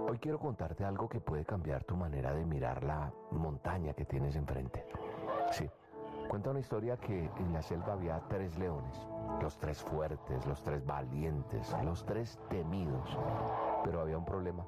Hoy quiero contarte algo que puede cambiar tu manera de mirar la montaña que tienes enfrente. Sí, cuenta una historia que en la selva había 3 leones, los 3 fuertes, los 3 valientes, los 3 temidos. Pero había un problema,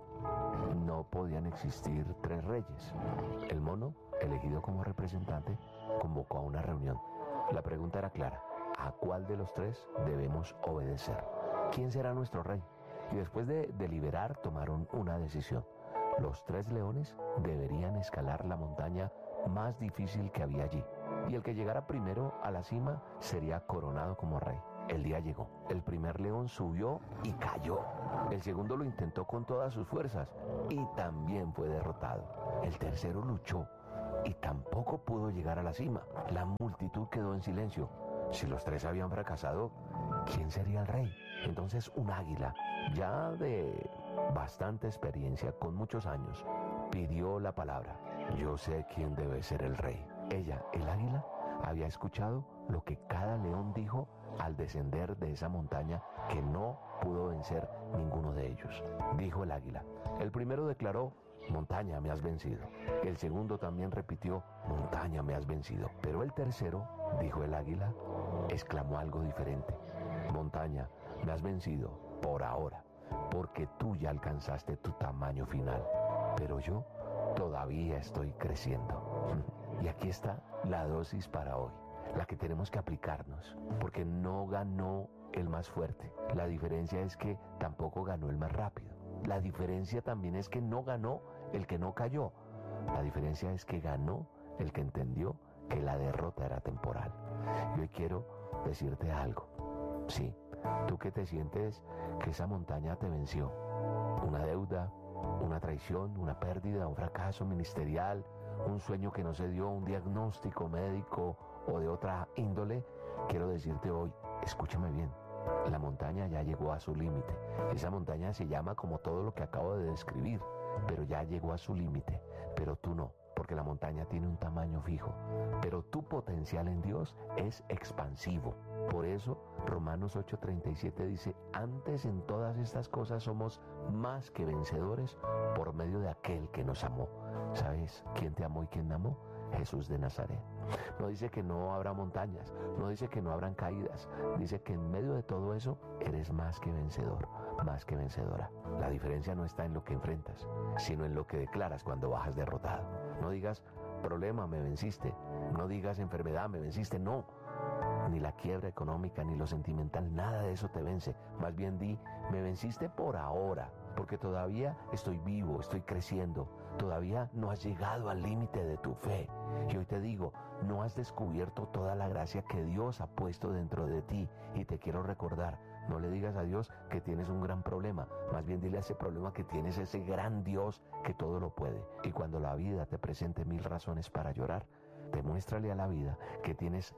no podían existir 3 reyes. El mono, elegido como representante, convocó a una reunión. La pregunta era clara: ¿a cuál de los 3 debemos obedecer? ¿Quién será nuestro rey? Y después de deliberar, tomaron una decisión. Los 3 leones deberían escalar la montaña más difícil que había allí. Y el que llegara primero a la cima sería coronado como rey. El día llegó. El primer león subió y cayó. El segundo lo intentó con todas sus fuerzas y también fue derrotado. El tercero luchó y tampoco pudo llegar a la cima. La multitud quedó en silencio. Si los 3 habían fracasado, ¿quién sería el rey? Entonces un águila, ya de bastante experiencia, con muchos años, pidió la palabra. Yo sé quién debe ser el rey. Ella, el águila, había escuchado lo que cada león dijo al descender de esa montaña que no pudo vencer ninguno de ellos. Dijo el águila. El primero declaró: montaña, me has vencido. El segundo también repitió: montaña, me has vencido. Pero el tercero, dijo el águila, exclamó algo diferente: montaña, me has vencido por ahora, porque tú ya alcanzaste tu tamaño final, pero yo todavía estoy creciendo. Y aquí está la dosis para hoy, la que tenemos que aplicarnos, porque no ganó el más fuerte. La diferencia es que tampoco ganó el más rápido. La diferencia también es que no ganó el que no cayó. La diferencia es que ganó el que entendió que la derrota era temporal. Y hoy quiero decirte algo. Sí, tú que te sientes que esa montaña te venció, una deuda, una traición, una pérdida, un fracaso ministerial, un sueño que no se dio, un diagnóstico médico o de otra índole, quiero decirte hoy: escúchame bien, la montaña ya llegó a su límite. Esa montaña se llama como todo lo que acabo de describir, pero ya llegó a su límite. Pero tú no, porque la montaña tiene un tamaño fijo, pero tu potencial en Dios es expansivo. Por eso Romanos 8:37 dice: antes en todas estas cosas somos más que vencedores por medio de aquel que nos amó. ¿Sabes quién te amó y quién me amó? Jesús de Nazaret. No dice que no habrá montañas, no dice que no habrán caídas, dice que en medio de todo eso eres más que vencedor, más que vencedora. La diferencia no está en lo que enfrentas, sino en lo que declaras cuando bajas derrotado. No digas: problema, me venciste. No digas: enfermedad, me venciste. No. Ni la quiebra económica, ni lo sentimental, nada de eso te vence. Más bien di: me venciste por ahora, porque todavía estoy vivo, estoy creciendo. Todavía no has llegado al límite de tu fe. Y hoy te digo, no has descubierto toda la gracia que Dios ha puesto dentro de ti. Y te quiero recordar: no le digas a Dios que tienes un gran problema. Más bien dile a ese problema que tienes ese gran Dios que todo lo puede. Y cuando la vida te presente 1000 razones para llorar, demuéstrale a la vida que tienes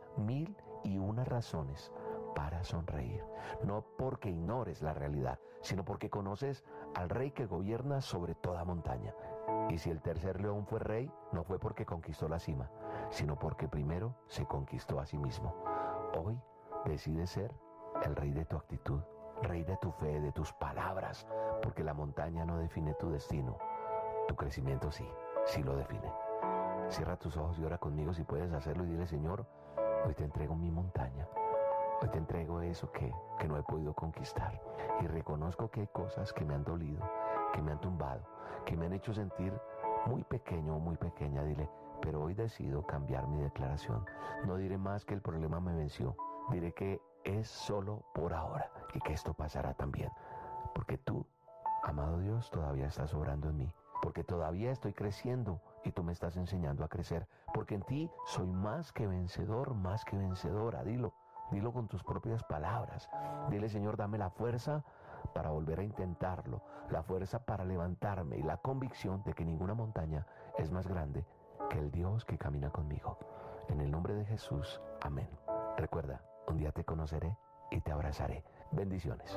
1001 razones para sonreír. No porque ignores la realidad, sino porque conoces al rey que gobierna sobre toda montaña. Y si el tercer león fue rey, no fue porque conquistó la cima, sino porque primero se conquistó a sí mismo. Hoy decides ser el rey de tu actitud, rey de tu fe, de tus palabras, porque la montaña no define tu destino. Tu crecimiento sí, sí lo define. Cierra tus ojos y ora conmigo si puedes hacerlo y dile: Señor, hoy te entrego mi montaña. Hoy te entrego eso que no he podido conquistar. Y reconozco que hay cosas que me han dolido, que me han tumbado, que me han hecho sentir muy pequeño o muy pequeña. Dile: pero hoy decido cambiar mi declaración. No diré más que el problema me venció. Diré que es solo por ahora y que esto pasará también. Porque tú, amado Dios, todavía estás obrando en mí. Porque todavía estoy creciendo y tú me estás enseñando a crecer. Porque en ti soy más que vencedor, más que vencedora. Dilo con tus propias palabras. Dile: Señor, dame la fuerza para volver a intentarlo, la fuerza para levantarme y la convicción de que ninguna montaña es más grande que el Dios que camina conmigo. En el nombre de Jesús, amén. Recuerda, un día te conoceré y te abrazaré. Bendiciones.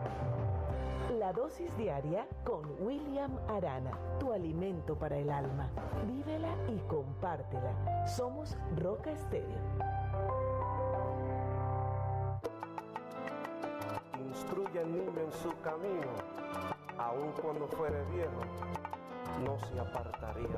La dosis diaria con William Arana, tu alimento para el alma. Vívela y compártela. Somos Roca Estéreo. Instruye al niño en su camino, aun cuando fuere viejo, no se apartaría